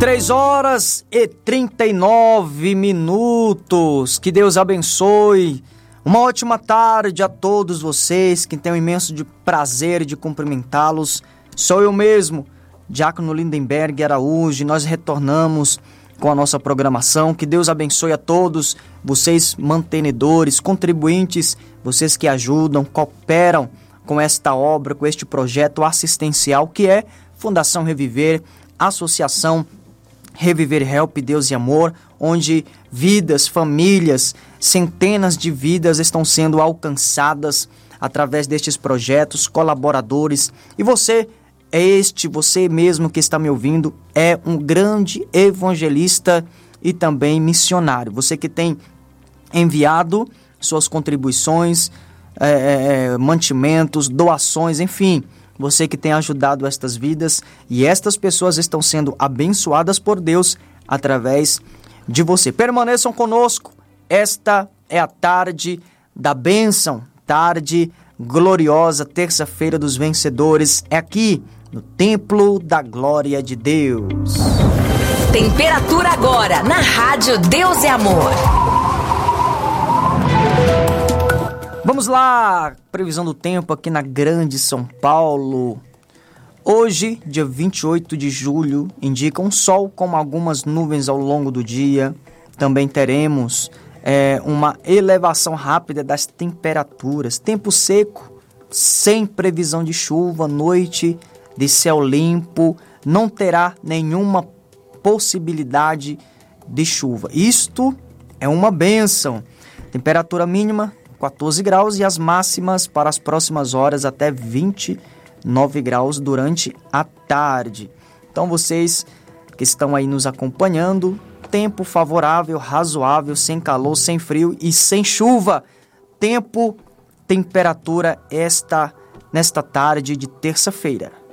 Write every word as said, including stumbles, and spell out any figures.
Três horas e trinta e nove minutos. Que Deus abençoe. Uma ótima tarde a todos vocês, que tenho o imenso de prazer de cumprimentá-los. Sou eu mesmo, Diácono Lindenberg Araújo, e nós retornamos com a nossa programação. Que Deus abençoe a todos vocês, mantenedores, contribuintes, vocês que ajudam, cooperam com esta obra, com este projeto assistencial que é Fundação Reviver, Associação Reviver Help Deus e Amor, onde vidas, famílias, centenas de vidas estão sendo alcançadas através destes projetos, colaboradores. E você é este, você mesmo que está me ouvindo, é um grande evangelista e também missionário. Você que tem enviado suas contribuições, é, é, mantimentos, doações, enfim, você que tem ajudado estas vidas, e estas pessoas estão sendo abençoadas por Deus através de você. Permaneçam conosco, esta é a tarde da bênção, tarde gloriosa, terça-feira dos vencedores, é aqui no Templo da Glória de Deus. Temperatura agora na Rádio Deus e Amor. Vamos lá, previsão do tempo aqui na Grande São Paulo. Hoje, dia vinte e oito de julho, indica um sol com algumas nuvens ao longo do dia. Também teremos é, uma elevação rápida das temperaturas. Tempo seco, sem previsão de chuva, noite de céu limpo, não terá nenhuma possibilidade de chuva. Isto é uma bênção. Temperatura mínima quatorze graus e as máximas para as próximas horas até vinte e nove graus durante a tarde. Então vocês que estão aí nos acompanhando, tempo favorável, razoável, sem calor, sem frio e sem chuva. Tempo, temperatura esta nesta tarde de terça-feira.